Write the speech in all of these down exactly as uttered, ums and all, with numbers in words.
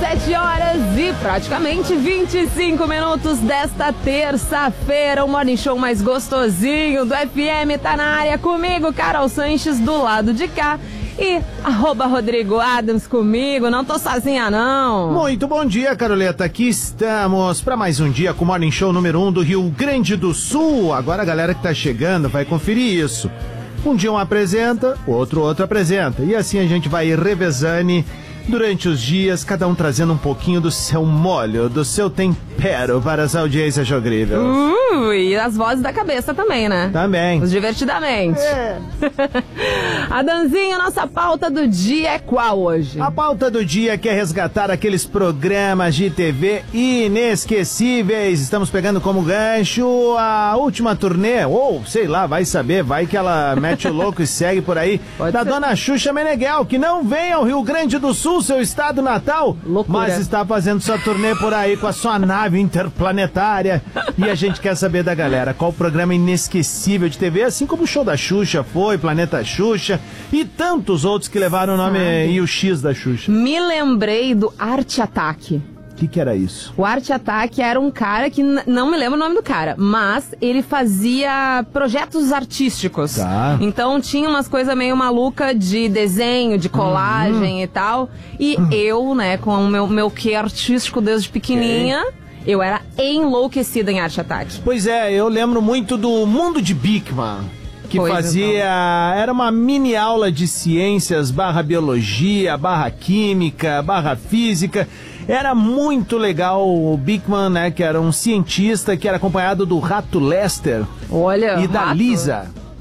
sete horas e praticamente vinte e cinco minutos desta terça-feira. O Morning Show mais gostosinho do F M tá na área comigo, Carol Sanches, do lado de cá. E arroba Rodrigo Adams comigo, não tô sozinha não. Muito bom dia, Caroleta, aqui estamos para mais um dia com o Morning Show número um do Rio Grande do Sul. Agora a galera que tá chegando vai conferir isso. Um dia um apresenta, o outro outro apresenta. E assim a gente vai revezando durante os dias, cada um trazendo um pouquinho do seu molho, do seu tempero para as audiências jogríveis. Uh, e as vozes da cabeça também, né? Também. Os divertidamente. É. Adanzinho, nossa pauta do dia é qual hoje? A pauta do dia quer resgatar aqueles programas de T V inesquecíveis. Estamos pegando como gancho a última turnê, ou sei lá, vai saber, vai que ela mete o louco e segue por aí, Pode da ser. Dona Xuxa Meneghel, que não vem ao Rio Grande do Sul, seu estado natal, Loucura. Mas está fazendo sua turnê por aí com a sua nave interplanetária. E a gente quer saber da galera qual o programa inesquecível de T V, assim como o show da Xuxa foi, Planeta Xuxa e tantos outros que levaram o nome Sabe. e o X da Xuxa. Me lembrei do Arte Ataque. O que que era isso? O Arte Ataque era um cara que n- não me lembro o nome do cara, mas ele fazia projetos artísticos. Tá. Então tinha umas coisas meio maluca de desenho, de colagem uhum. e tal. E uhum. eu, né, com o meu, meu quê artístico desde pequenininha, okay. eu era enlouquecida em Arte Ataque. Pois é, eu lembro muito do Mundo de Bikman. Que pois fazia, então. Era uma mini aula de ciências, barra biologia, barra química, barra física. Era muito legal o Bikman, né, que era um cientista que era acompanhado do Rato Lester. Olha, e da rato. Lisa.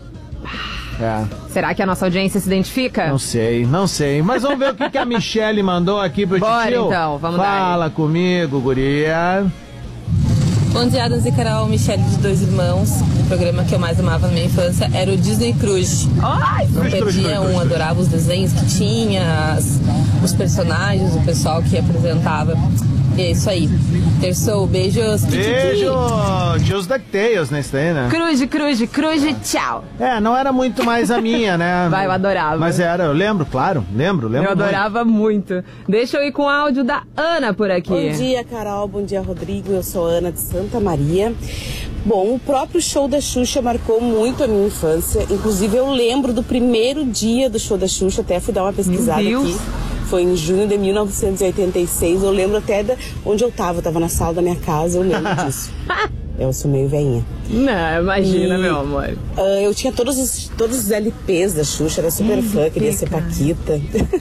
É. Será que a nossa audiência se identifica? Não sei, não sei. Mas vamos ver o que, que a Michelle mandou aqui pro Bora, titio. então, vamos Fala dar. Fala comigo, guria. Bom dia, Adams e Carol, Michelle de Dois Irmãos. O programa que eu mais amava na minha infância era o Disney Cruise. Ai, não perdia um, adorava os desenhos que tinha, as, os personagens, o pessoal que apresentava. E é isso aí. Terçou, beijos. Beijo! Tinha os DuckTales nesse daí, né? Cruz, cruz, cruz, tchau. É, não era muito mais a minha, né? Vai, eu adorava. Mas era, eu lembro, claro, lembro, lembro Eu adorava muito. muito. Deixa eu ir com o áudio da Ana por aqui. Bom dia, Carol. Bom dia, Rodrigo. Eu sou a Ana de Santa Maria. Bom, o próprio show da Xuxa marcou muito a minha infância. Inclusive, eu lembro do primeiro dia do show da Xuxa. Até fui dar uma pesquisada aqui. Foi em junho de mil novecentos e oitenta e seis. Eu lembro até de onde eu tava. Eu tava na sala da minha casa, eu lembro disso. Eu sou meio velhinha. Não, imagina, e, meu amor. Uh, eu tinha todos os, todos os L Ps da Xuxa, era super fã, queria ser Paquita.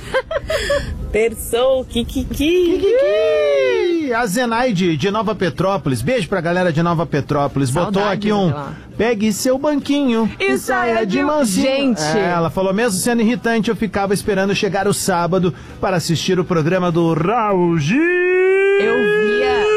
Terçou, Kikiki. A Zenaide de Nova Petrópolis, beijo pra galera de Nova Petrópolis. Saudade, botou aqui um, pegue seu banquinho e, e saia de mansinho. Gente. É, ela falou, mesmo sendo irritante, eu ficava esperando chegar o sábado para assistir o programa do Raul Gil. Eu via...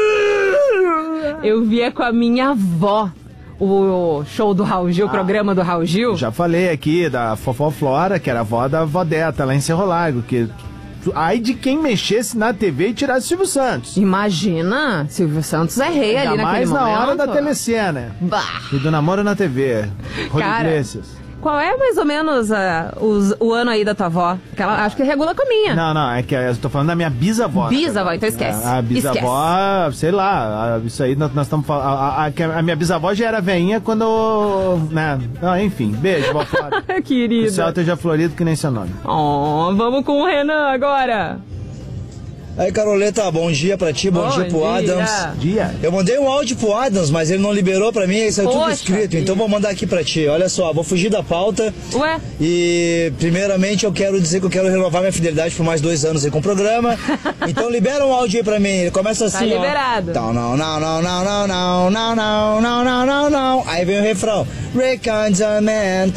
Eu via com a minha avó o show do Raul Gil, ah, o programa do Raul Gil. Já falei aqui da Fofó Flora, que era a avó da Vodeta, lá em Cerro Largo, que... Ai de quem mexesse na T V e tirasse Silvio Santos. Imagina, Silvio Santos é rei Ainda ali naquele mais momento. na hora da telecena. Bah. E do namoro na T V. Cara, qual é mais ou menos uh, os, o ano aí da tua avó? Que ela, acho que regula com a minha. Não, não, é que eu tô falando da minha bisavó. Bisavó, então esquece. A, a bisavó, esquece. Sei lá, a, isso aí nós estamos falando. A, a, a minha bisavó já era veinha quando. Né? Ah, enfim, beijo, vó Flora. Querida. O céu esteja florido que nem seu nome. Oh, vamos com o Renan agora. Aí, Caroleta, bom dia pra ti, bom, bom dia pro dia. Adams. Dia. Eu mandei um áudio pro Adams, mas ele não liberou pra mim, aí saiu Poxa, tudo escrito, então vou mandar aqui pra ti. Olha só, vou fugir da pauta. Ué? E, primeiramente, eu quero dizer que eu quero renovar minha fidelidade por mais dois anos aí com o programa. Então, libera um áudio aí pra mim. Ele começa assim, tá liberado. Ó. Não, não, não, não, não, não, não, não, não, não, não, não. Aí vem o refrão. Recontaman.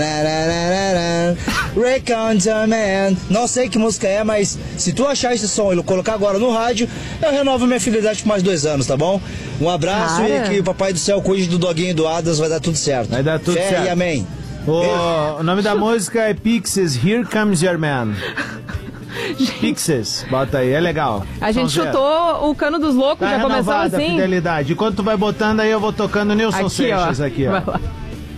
Recontaman. Não sei que música é, mas se tu achar esse som e colocar agora no rádio, eu renovo minha fidelidade por mais dois anos, tá bom? Um abraço Cara. e que o Papai do Céu cuide do doguinho do Adams, vai dar tudo certo. Vai dar tudo Fé certo. E amém. O, o nome da música é Pixies, Here Comes Your Man. Pixies, bota aí, é legal. A gente Vamos chutou ver. o cano dos loucos, tá já começou assim. Fidelidade. Enquanto tu vai botando aí, eu vou tocando Nilson Seixas aqui, ó. Vai lá.